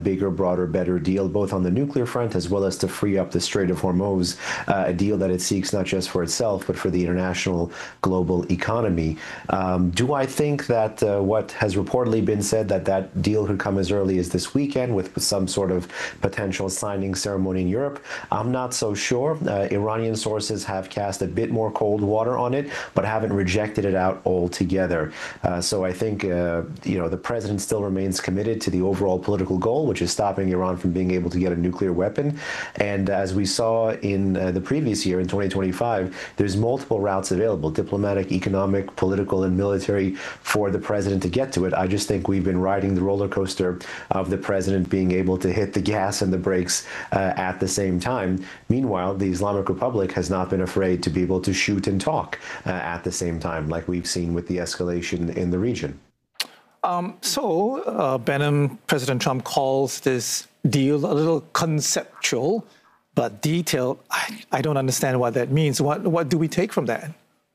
bigger, broader, better deal, both on the nuclear front as well as to free up the Strait of Hormuz, a deal that it seeks not just for itself, but for the international global economy. Do I think that what has reportedly been said, that that deal could come as early as this weekend with some sort of potential signing ceremony in Europe? I'm not so sure. Iranian sources have cast a bit more cold water on it, but haven't rejected it out altogether. So I think, the president still remains committed to the overall political goal, which is stopping Iran from being able to get a nuclear weapon. And as we saw in the previous year, in 2025, there's multiple routes available, diplomatic, economic, political, and military, for the president to get to it. I just think we've been riding the roller coaster of the president being able to hit the gas and the brakes at the same time. Meanwhile, the Islamic Republic has not been afraid to be able to shoot and talk at the same time, like we've seen with the escalation in the region. Benham, President Trump calls this deal a little conceptual, but detailed. I don't understand what that means. What do we take from that?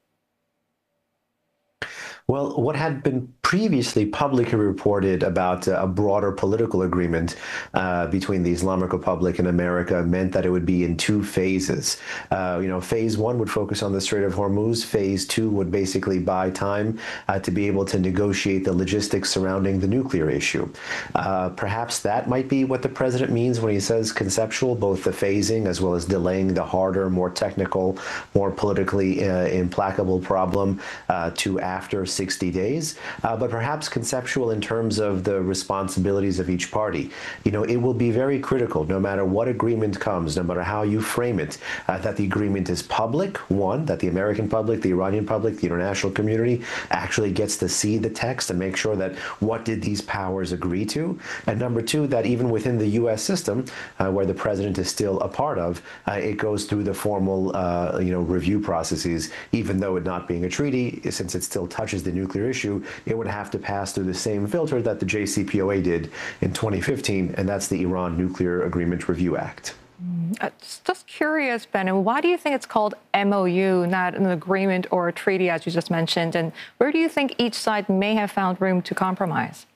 Well, what had been previously publicly reported about a broader political agreement between the Islamic Republic and America meant that it would be in two phases. Phase one would focus on the Strait of Hormuz. Phase two would basically buy time to be able to negotiate the logistics surrounding the nuclear issue. Perhaps that might be what the president means when he says conceptual, both the phasing as well as delaying the harder, more technical, more politically implacable problem to after 60 days. But perhaps conceptual in terms of the responsibilities of each party. It will be very critical, no matter what agreement comes, no matter how you frame it, that the agreement is public, one, that the American public, the Iranian public, the international community actually gets to see the text and make sure that what did these powers agree to, and number two, that even within the U.S. system, where the president is still a part of, it goes through the formal, review processes, even though it not being a treaty, since it still touches the nuclear issue, it would have to pass through the same filter that the JCPOA did in 2015, and that's the Iran Nuclear Agreement Review Act. Just curious, Ben, why do you think it's called MOU, not an agreement or a treaty, as you just mentioned? And where do you think each side may have found room to compromise?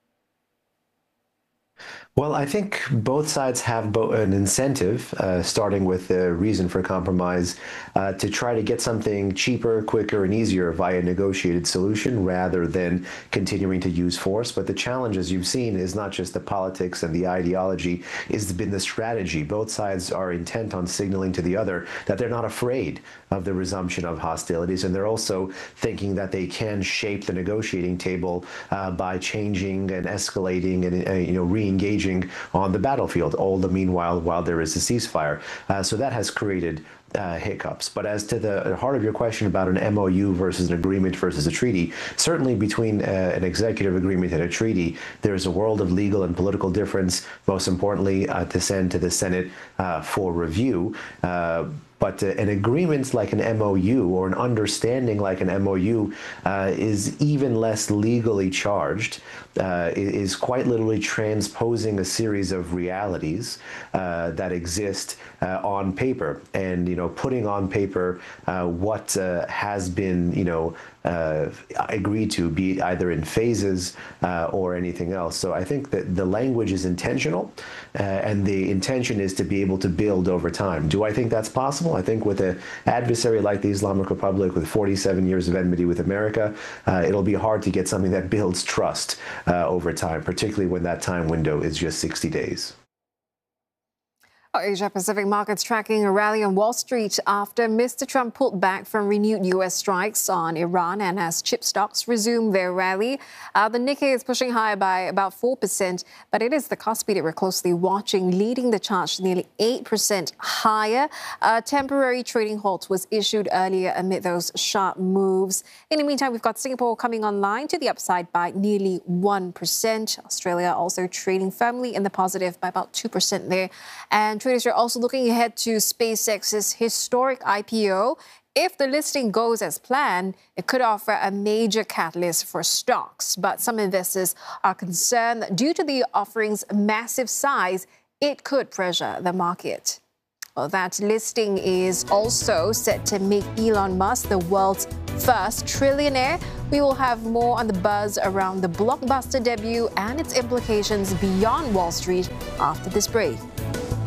Well, I think both sides have an incentive, starting with the reason for compromise, to try to get something cheaper, quicker, and easier via a negotiated solution rather than continuing to use force. But the challenge, as you've seen, is not just the politics and the ideology, it's been the strategy. Both sides are intent on signaling to the other that they're not afraid of the resumption of hostilities, and they're also thinking that they can shape the negotiating table by changing and escalating and re-engaging on the battlefield, all the meanwhile while there is a ceasefire. So that has created hiccups. But as to the heart of your question about an MOU versus an agreement versus a treaty, certainly between an executive agreement and a treaty, there is a world of legal and political difference, most importantly to send to the Senate for review. But an agreement like an MOU or an understanding like an MOU is even less legally charged, is quite literally transposing a series of realities that exist on paper, and putting on paper what has been agreed to, be it either in phases or anything else. So I think that the language is intentional, and the intention is to be able to build over time. Do I think that's possible? I think with an adversary like the Islamic Republic with 47 years of enmity with America, it'll be hard to get something that builds trust over time, particularly when that time window is just 60 days. Asia Pacific markets tracking a rally on Wall Street after Mr. Trump pulled back from renewed U.S. strikes on Iran, and as chip stocks resume their rally. The Nikkei is pushing higher by about 4%, but it is the Kospi that we're closely watching, leading the charge nearly 8% higher. A temporary trading halt was issued earlier amid those sharp moves. In the meantime, we've got Singapore coming online to the upside by nearly 1%. Australia also trading firmly in the positive by about 2% there. And traders are also looking ahead to SpaceX's historic IPO. If the listing goes as planned, it could offer a major catalyst for stocks. But some investors are concerned that due to the offering's massive size, it could pressure the market. Well, that listing is also set to make Elon Musk the world's First, Trillionaire. We will have more on the buzz around the blockbuster debut and its implications beyond Wall Street after this break.